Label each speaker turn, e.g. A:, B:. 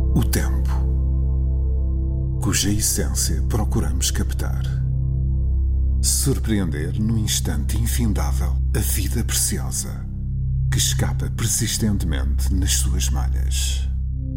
A: O tempo, cuja essência procuramos captar. Surpreender no instante infindável a vida preciosa que escapa persistentemente nas suas malhas.